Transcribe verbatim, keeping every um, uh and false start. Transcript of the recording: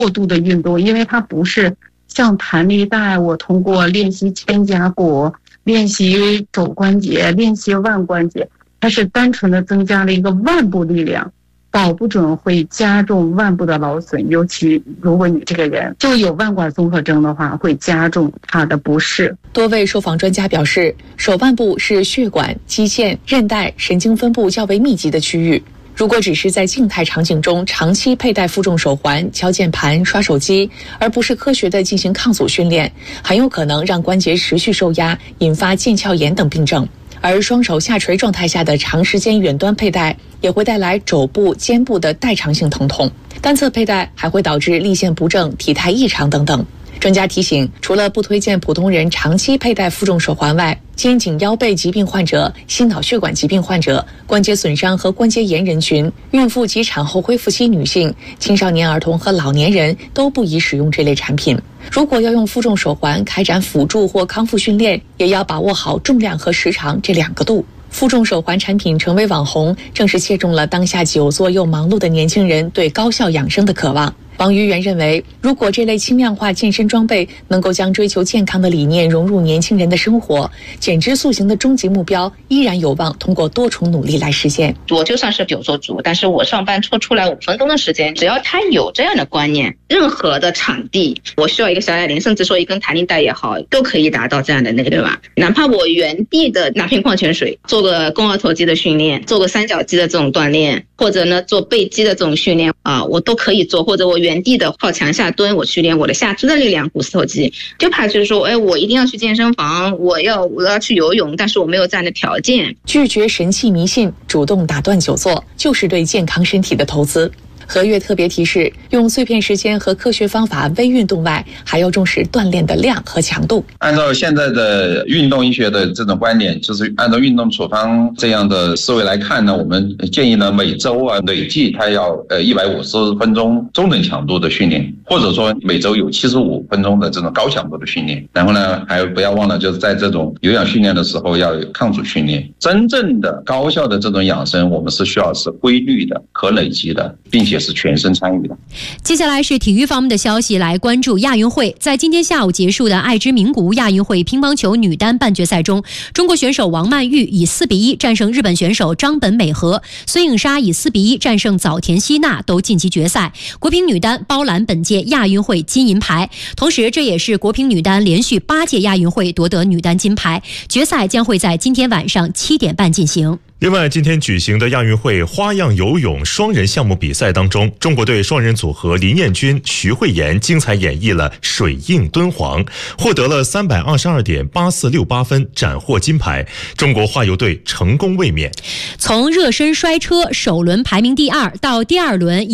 过度的运动，因为它不是像弹力带，我通过练习肩胛骨、练习肘关节、练习腕关节，它是单纯的增加了一个腕部力量，保不准会加重腕部的劳损，尤其如果你这个人就有腕管综合征的话，会加重它的不适。 多位受访专家表示，手腕部是血管、肌腱、韧带、神经分布较为密集的区域。如果只是在静态场景中长期佩戴负重手环、敲键盘、刷手机，而不是科学的进行抗阻训练，很有可能让关节持续受压，引发腱鞘炎等病症。而双手下垂状态下的长时间远端佩戴，也会带来肘部、肩部的代偿性疼痛。单侧佩戴还会导致立线不正、体态异常等等。专家提醒，除了不推荐普通人长期佩戴负重手环外，肩颈腰背疾病患者、心脑血管疾病患者、关节损伤和关节炎人群、孕妇及产后恢复期女性、青少年儿童和老年人都不宜使用这类产品。如果要用负重手环开展辅助或康复训练，也要把握好重量和时长这两个度。负重手环产品成为网红，正是切中了当下久坐又忙碌的年轻人对高效养生的渴望。王于元认为，如果这类轻量化健身装备能够将追求健康的理念融入年轻人的生活，减脂塑形的终极目标依然有望通过多重努力来实现。 我就算是久坐族，但是我上班抽出来五分钟的时间，只要他有这样的观念，任何的场地，我需要一个小哑铃，甚至说一根弹力带也好，都可以达到这样的那个，对吧？哪怕我原地的拿瓶矿泉水，做个肱二头肌的训练，做个三角肌的这种锻炼，或者呢做背肌的这种训练啊，我都可以做，或者我原地的靠墙下蹲，我去练我的下肢的力量、股四头肌。就怕就是说，哎，我一定要去健身房，我要我要去游泳，但是我没有这样的条件。 拒绝神器迷信，主动打断久坐，就是对健康身体的投资。何月特别提示，用碎片时间和科学方法微运动外，还要重视锻炼的量和强度。 按照现在的运动医学的这种观点，就是按照运动处方这样的思维来看呢，我们建议呢每周啊累计它要呃一百五十分钟中等强度的训练，或者说每周有七十五分钟的这种高强度的训练。然后呢，还不要忘了就是在这种有氧训练的时候要有抗阻训练。真正的高效的这种养生，我们是需要是规律的、可累积的，并且是全身参与的。 接下来是体育方面的消息，来关注亚运会。在今天下午结束的爱知名古屋亚运会乒乓球女单半决赛中，中国选手王曼玉以四比一战胜日本选手张本美和，孙颖莎以四比一战胜早田希娜，都晋级决赛。国乒女单包揽本届亚运会金银牌，同时这也是国乒女单连续八届亚运会夺得女单金牌。决赛将会在今天晚上七点半进行。 另外，今天举行的亚运会花样游泳双人项目比赛当中，中国队双人组合林彦君、徐慧妍精彩演绎了水映敦煌，获得了三百二十二点八四六八分，斩获金牌。中国花游队成功卫冕。 从热身摔车首轮排名第二到第二轮